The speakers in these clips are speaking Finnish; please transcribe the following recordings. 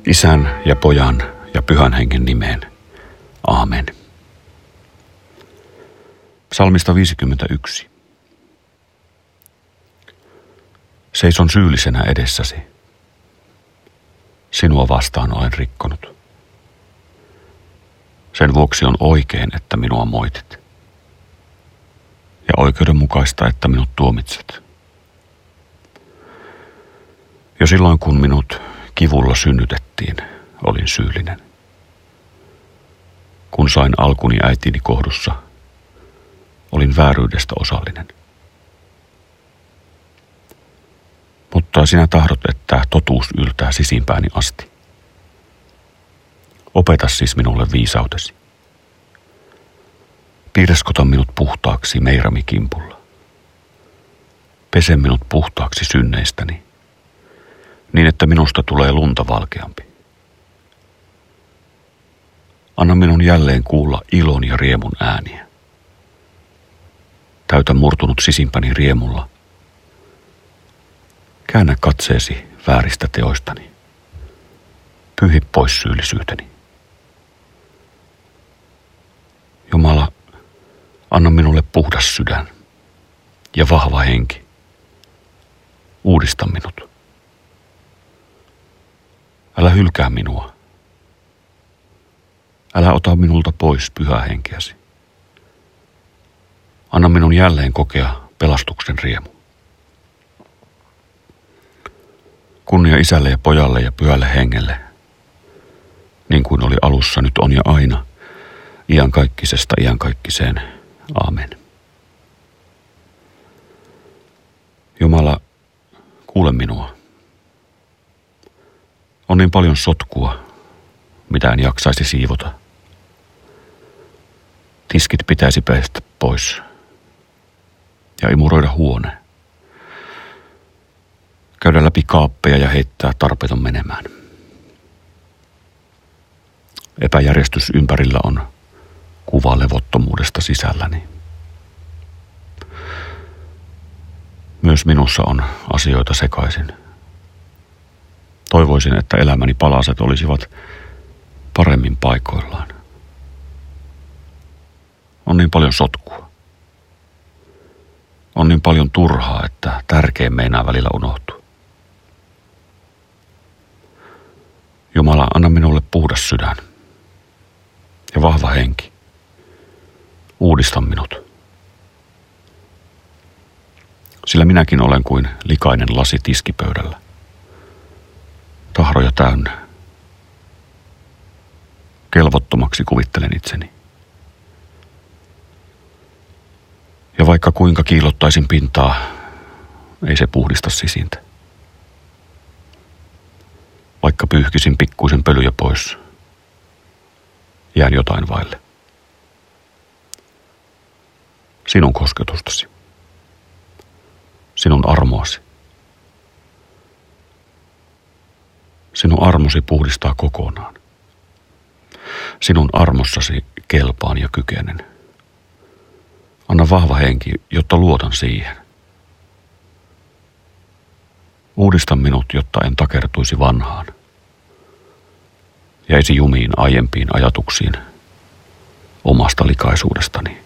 Isän ja Pojan ja Pyhän Hengen nimeen. Aamen. Psalmista 51. Seison syyllisenä edessäsi. Sinua vastaan olen rikkonut. Sen vuoksi on oikein, että minua moitit. Ja oikeudenmukaista, että minut tuomitset. Jo silloin, kun minut kivulla synnytettiin, olin syyllinen. Kun sain alkuni äitini kohdussa, olin vääryydestä osallinen. Mutta sinä tahdot, että totuus yltää sisimpääni asti. Opeta siis minulle viisautesi. Piireskota minut puhtaaksi meirami kimpulla. Pese minut puhtaaksi synneistäni, niin että minusta tulee lunta valkeampi. Anna minun jälleen kuulla ilon ja riemun ääniä. Täytä murtunut sisimpäni riemulla. Käännä katseesi vääristä teoistani. Pyyhi pois syyllisyyteni. Jumala, anna minulle puhdas sydän ja vahva henki. Uudista minut. Älä hylkää minua. Älä ota minulta pois pyhää henkeäsi. Anna minun jälleen kokea pelastuksen riemu. Kunnia Isälle ja Pojalle ja Pyhälle Hengelle, niin kuin oli alussa, nyt on ja aina, iankaikkisesta iankaikkiseen. Aamen. Jumala, kuule minua. On niin paljon sotkua, mitä en jaksaisi siivota. Tiskit pitäisi pestä pois ja imuroida huone. Käydä läpi kaappeja ja heittää tarpeeton menemään. Epäjärjestys ympärillä on kuva levottomuudesta sisälläni. Myös minussa on asioita sekaisin. Toivoisin, että elämäni palaset olisivat paremmin paikoillaan. On niin paljon sotkua. On niin paljon turhaa, että tärkein meinaa välillä unohtua. Jumala, anna minulle puhdas sydän ja vahva henki. Uudista minut. Sillä minäkin olen kuin likainen lasi tiskipöydällä. Tahroja täynnä. Kelvottomaksi kuvittelen itseni. Ja vaikka kuinka kiillottaisin pintaa, ei se puhdista sisintä. Vaikka pyyhkisin pikkuisen pölyjä pois, jään jotain vaille. Sinun kosketustasi. Sinun armoasi. Sinun armosi puhdistaa kokonaan. Sinun armossasi kelpaan ja kykenen. Anna vahva henki, jotta luotan siihen. Uudista minut, jotta en takertuisi vanhaan. Jäisi jumiin aiempiin ajatuksiin omasta likaisuudestani.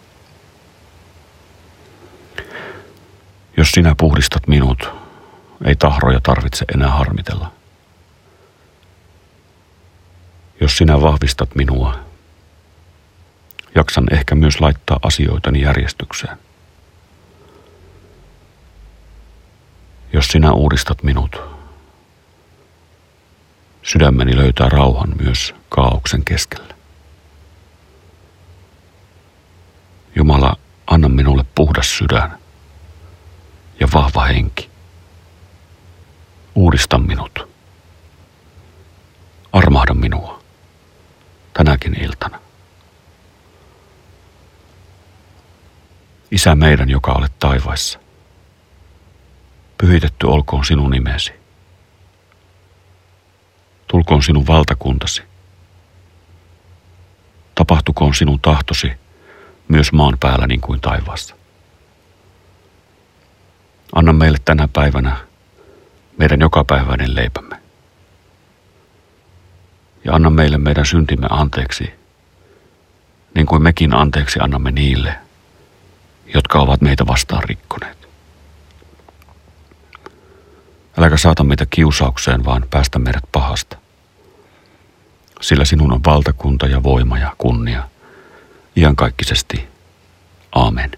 Jos sinä puhdistat minut, ei tahroja tarvitse enää harmitella. Jos sinä vahvistat minua, jaksan ehkä myös laittaa asioitani järjestykseen. Jos sinä uudistat minut, sydämeni löytää rauhan myös kaaoksen keskellä. Jumala, anna minulle puhdas sydän ja vahva henki. Uudista minut. Armahda minua tänäkin iltana. Isä meidän, joka olet taivaissa, pyhitetty olkoon sinun nimesi. Tulkoon sinun valtakuntasi. Tapahtukoon sinun tahtosi myös maan päällä niin kuin taivaassa. Anna meille tänä päivänä meidän jokapäiväinen leipämme. Ja anna meille meidän syntimme anteeksi, niin kuin mekin anteeksi annamme niille, jotka ovat meitä vastaan rikkoneet. Äläkä saata meitä kiusaukseen, vaan päästä meidät pahasta. Sillä sinun on valtakunta ja voima ja kunnia, iankaikkisesti. Aamen.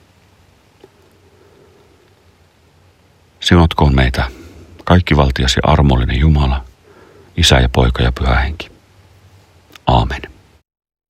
Siunatkoon meitä kaikkivaltias ja armollinen Jumala, Isä ja Poika ja Pyhä Henki. Aamen.